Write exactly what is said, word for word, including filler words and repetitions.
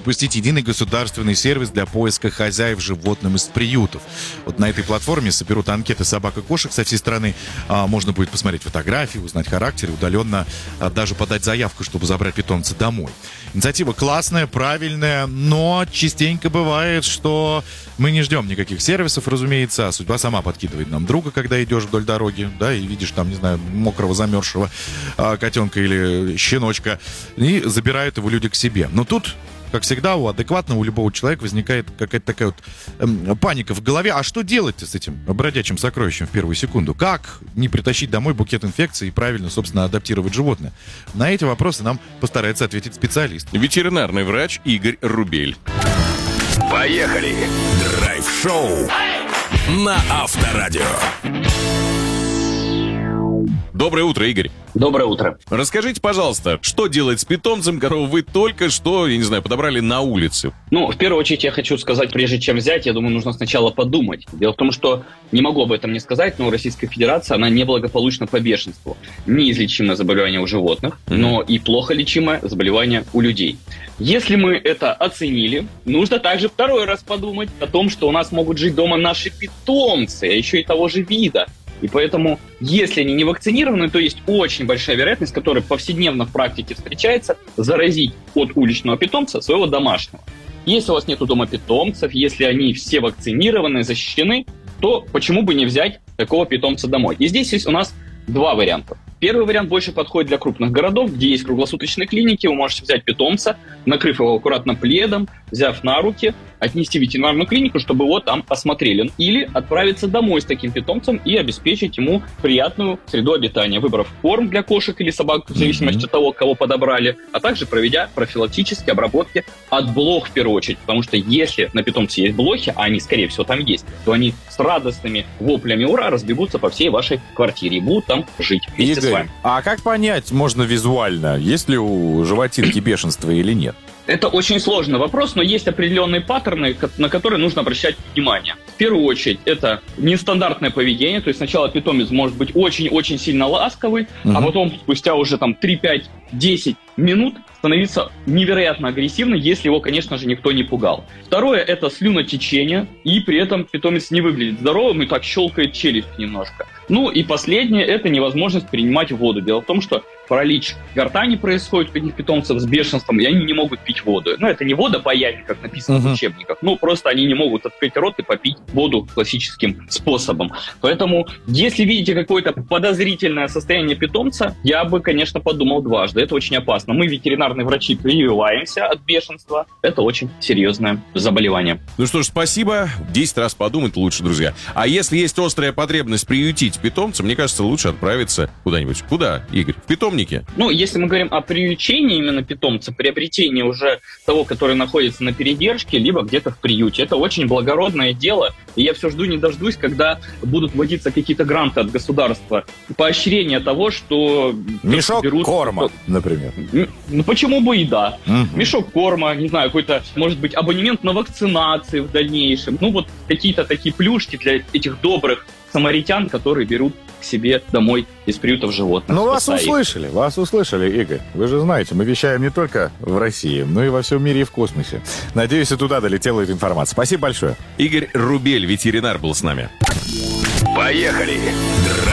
запустить единый государственный сервис для поиска хозяев животным из приютов. Вот на этой платформе соберут анкеты собак и кошек со всей страны. А, можно будет посмотреть фотографии, узнать характер и удаленно а, даже подать заявку, чтобы забрать питомца домой. Инициатива классная, правильная, но частенько бывает, что мы не ждем никаких сервисов, разумеется, а судьба сама подкидывает нам друга, когда идешь вдоль дороги, да, и видишь там, не знаю, мокрого, замерзшего а, котенка или щеночка, и забирают его люди к себе. Но тут, как всегда, у адекватного, у любого человека возникает какая-то такая вот эм, паника в голове. А что делать-то с этим бродячим сокровищем в первую секунду? Как не притащить домой букет инфекций и правильно, собственно, адаптировать животное? На эти вопросы нам постарается ответить специалист. Ветеринарный врач Игорь Рубель. Поехали! Драйв-шоу на Авторадио. Доброе утро, Игорь. Доброе утро. Расскажите, пожалуйста, что делать с питомцем, которого вы только что, я не знаю, подобрали на улице? Ну, в первую очередь я хочу сказать, прежде чем взять, я думаю, нужно сначала подумать. Дело в том, что не могу об этом не сказать, но Российская Федерация, она неблагополучна по бешенству. Неизлечимое заболевание у животных, mm-hmm. но и плохо лечимое заболевание у людей. Если мы это оценили, нужно также второй раз подумать о том, что у нас могут жить дома наши питомцы, а еще и того же вида. И поэтому, если они не вакцинированы, то есть очень большая вероятность, которая повседневно в практике встречается, заразить от уличного питомца своего домашнего. Если у вас нету дома питомцев, если они все вакцинированы, защищены, то почему бы не взять такого питомца домой? И здесь есть у нас два варианта. Первый вариант больше подходит для крупных городов, где есть круглосуточные клиники. Вы можете взять питомца, накрыв его аккуратно пледом, взяв на руки, отнести в ветеринарную клинику, чтобы его там осмотрели. Или отправиться домой с таким питомцем и обеспечить ему приятную среду обитания, выбрав корм для кошек или собак, в зависимости от того, кого подобрали, а также проведя профилактические обработки от блох в первую очередь. Потому что если на питомце есть блохи, а они, скорее всего, там есть, то они с радостными воплями «Ура!» разбегутся по всей вашей квартире и будут там жить вместе с вами. А как понять можно визуально, есть ли у животинки бешенство или нет? Это очень сложный вопрос, но есть определенные паттерны, на которые нужно обращать внимание. В первую очередь, это нестандартное поведение, то есть сначала питомец может быть очень-очень сильно ласковый, угу. а потом спустя уже там три, пять, десять минут становиться невероятно агрессивно, если его, конечно же, никто не пугал. Второе – это слюнотечение, и при этом питомец не выглядит здоровым и так щелкает челюсть немножко. Ну и последнее – это невозможность принимать воду. Дело в том, что паралич гортани происходит у таких питомцев с бешенством, и они не могут пить воду. Ну, это не водопаяние, как написано uh-huh. в учебниках. Ну, просто они не могут открыть рот и попить воду классическим способом. Поэтому, если видите какое-то подозрительное состояние питомца, я бы, конечно, подумал дважды. Это очень опасно. Мы, ветеринарные врачи, прививаемся от бешенства. Это очень серьезное заболевание. Ну что ж, спасибо. десять раз подумать лучше, друзья. А если есть острая потребность приютить питомца, мне кажется, лучше отправиться куда-нибудь. Куда, Игорь? В питомник? Ну, если мы говорим о приучении именно питомца, приобретении уже того, который находится на передержке, либо где-то в приюте, это очень благородное дело, и я все жду не дождусь, когда будут вводиться какие-то гранты от государства, поощрение того, что... Мешок берут... корма, например. Ну, почему бы и да. Угу. Мешок корма, не знаю, какой-то, может быть, абонемент на вакцинации в дальнейшем. Ну, вот какие-то такие плюшки для этих добрых самаритян, которые берут к себе домой из приютов животных. Ну, вас услышали, вас услышали, Игорь. Вы же знаете, мы вещаем не только в России, но и во всем мире и в космосе. Надеюсь, и туда долетела эта информация. Спасибо большое. Игорь Рубель, ветеринар, был с нами. Поехали!